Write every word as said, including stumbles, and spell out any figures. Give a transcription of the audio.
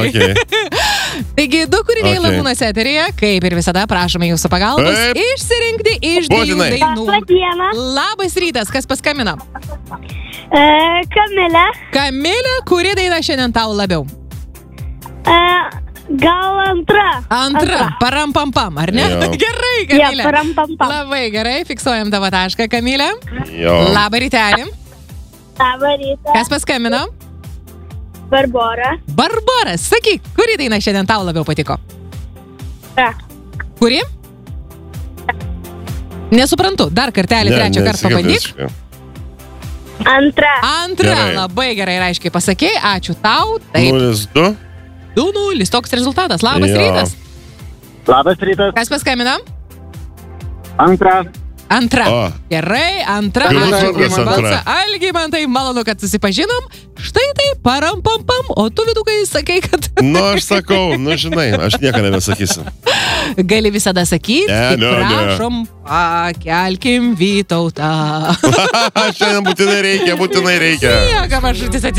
Okay. Taigi, du kūriniai Okay. Lagūnos eteryje, kaip ir visada, prašome jūsų pagalbos Taip. išsirinkti iš dviejų Būtinai. dainų. Labą dieną. Labas rytas, kas paskambino? E, Kamilė. Kamilė, kuri daina šiandien tau labiau? E, gal antra. Antra, param pam pam, ar ne? Jo. Gerai, Ja, Kamilė. param pam pam. Labai gerai, fiksuojam tavo tašką, Kamilė. Jo. Labą rytelį. Labą rytą. Kas paskambino? Barbora. Barbora, sakyk, kuri daina šiandien tau labiau patiko? Antra. Kuri? Nesuprantu, dar kartelį, trečią kartą pabandyk. Antra. Antra, Gerai. labai gerai ir aiškiai pasakei, ačiū tau. Taip, nulis du. du nulis, toks rezultatas. Labas Jo. rytas. Labas rytas. Kas paskambino? Antra. Antra. O. Gerai, antra. Pirmas Ačiū vardas už antra. balsą. Algimantai, malonu, kad susipažinom. Štai tai, param pam pam, o tu vidukai sakai, kad Nu, aš sakau, nu žinai, aš nieko nebesakysiu. gali visada sakyti. Ne, tik ne, ne. prašom, pakelkim Vytautą. Šiandien būtinai reikia, būtinai reikia. Nieko, mažutis